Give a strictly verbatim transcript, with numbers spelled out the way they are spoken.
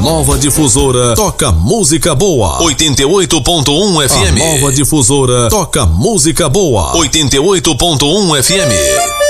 nova difusora toca música boa. oitenta e oito ponto um F M. A nova difusora toca música boa. oitenta e oito ponto um F M.